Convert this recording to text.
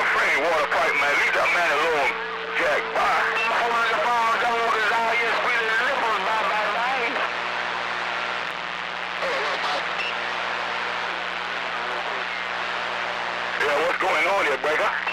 my friend, water pipe, man. Leave that man alone, Jack. Bye. Yeah, what's going on here, breaker?